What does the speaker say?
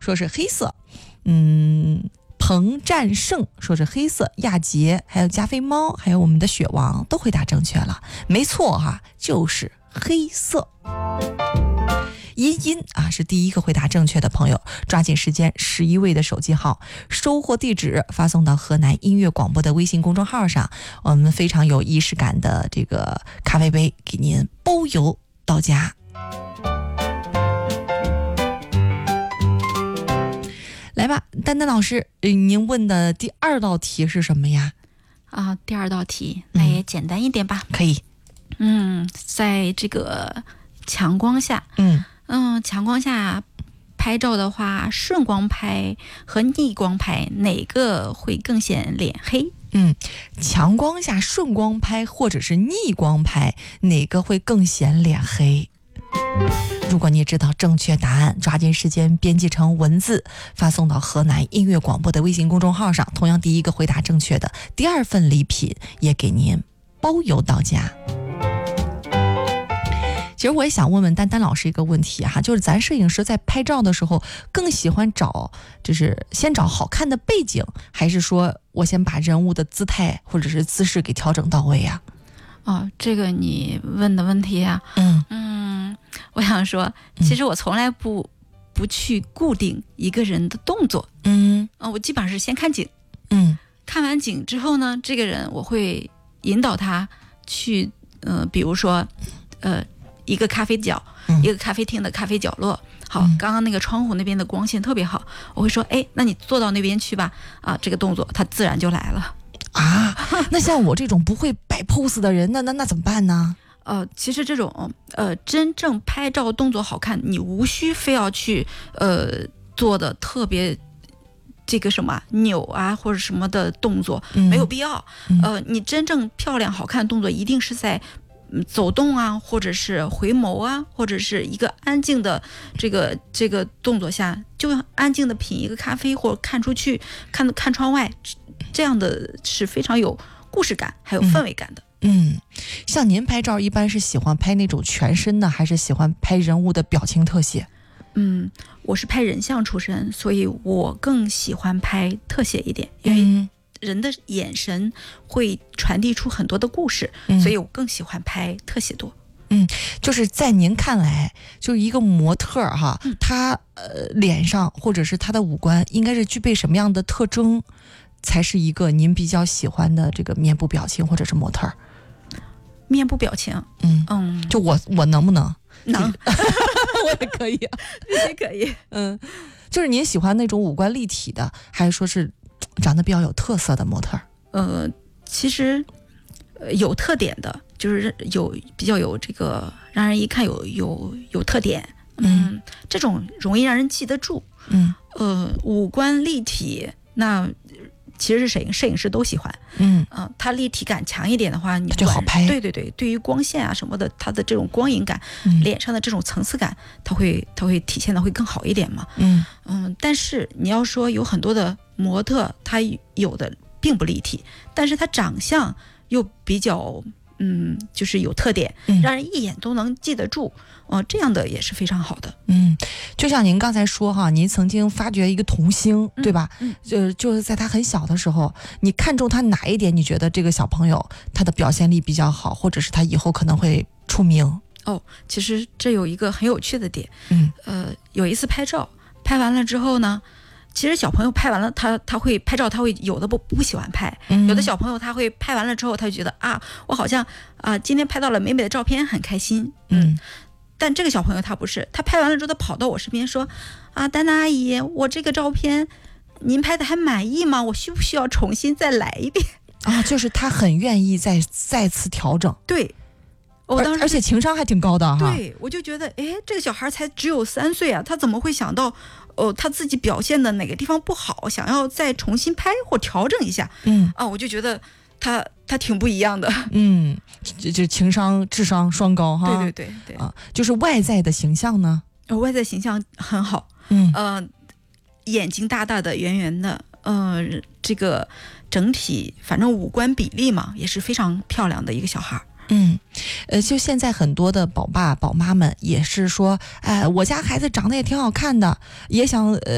说是黑色，彭战胜说是黑色，亚杰还有加菲猫还有我们的雪王都回答正确了，没错哈，就是黑色。茵啊是第一个回答正确的朋友，抓紧时间11位的手机号，收货地址发送到河南音乐广播的微信公众号上，我们非常有仪式感的这个咖啡杯给您包邮到家。来吧，丹丹老师，您问的第2道题是什么呀？ 第2道题那也简单一点吧。 可以。 在这个强光下，强光下拍照的话，顺光拍和逆光拍哪个会更显脸黑？ 强光下顺光拍或者是逆光拍哪个会更显脸黑？如果你知道正确答案，抓紧时间编辑成文字发送到河南音乐广播的微信公众号上，同样第一个回答正确的，第2份礼品也给您包邮到家。其实我也想问问丹丹老师一个问题哈，就是咱摄影师在拍照的时候更喜欢就是先找好看的背景，还是说我先把人物的姿态或者是姿势给调整到位啊？ 这个你问的问题啊，我想说，其实我从来不去固定一个人的动作，我基本上是先看景，看完景之后呢，这个人我会引导他去，比如说，一个咖啡角，一个咖啡厅的咖啡角落。好，刚刚那个窗户那边的光线特别好，我会说，那你坐到那边去吧。这个动作他自然就来了。 那像我这种不会摆 pose 的人，那怎么办呢？ 其实这种真正拍照动作好看，你无需非要去做的特别这个什么扭啊或者什么的动作，没有必要。你真正漂亮好看的动作一定是在走动啊，或者是回眸啊，或者是一个安静的这个动作下，就安静的品一个咖啡，或者看出去看窗外，这样的是非常有故事感还有氛围感的。 像您拍照一般是喜欢拍那种全身的，还是喜欢拍人物的表情特写？ 我是拍人像出身，所以我更喜欢拍特写一点，因为人的眼神会传递出很多的故事，所以我更喜欢拍特写多。 就是在您看来，就是一个模特哈，他脸上或者是他的五官应该是具备什么样的特征，才是一个您比较喜欢的这个面部表情或者是模特？ 面部表情， 就我能不能？ 能， 我也可以啊， 也可以。 就是您喜欢那种五官立体的，还是说是长得比较有特色的模特？ 其实有特点的，就是比较有这个让人一看有特点，这种容易让人记得住。五官立体，那其实是摄影师都喜欢。它立体感强一点的话，你就好拍。 对，对于光线啊什么的，它的这种光影感，脸上的这种层次感，它会体现的会更好一点嘛。但是你要说有很多的模特，他有的并不立体，但是他长相又比较就是有特点，让人一眼都能记得住，这样的也是非常好的。 就像您刚才说哈，您曾经发掘一个童星，对吧？就是在他很小的时候，你看中他哪一点？你觉得这个小朋友他的表现力比较好，或者是他以后可能会出名？ 其实这有一个很有趣的点。有一次拍照，拍完了之后呢，其实小朋友拍完了，他会拍照，他会有的不喜欢拍，有的小朋友他会拍完了之后，他就觉得我好像今天拍到了美美的照片，很开心。但这个小朋友他不是，他拍完了之后，他跑到我身边说：“丹丹阿姨，我这个照片您拍的还满意吗？我需不需要重新再来一遍？” 就是他很愿意再次调整。 对，我当时而且情商还挺高的哈。 对，我就觉得，这个小孩才只有3岁啊，他怎么会想到，他自己表现的哪个地方不好，想要再重新拍或调整一下？我就觉得他挺不一样的。 就情商智商双高哈。 对就是外在的形象呢？ 外在形象很好。眼睛大大的圆圆的，这个整体反正五官比例嘛，也是非常漂亮的一个小孩。 就现在很多的宝爸宝妈们也是说，我家孩子长得也挺好看的，也想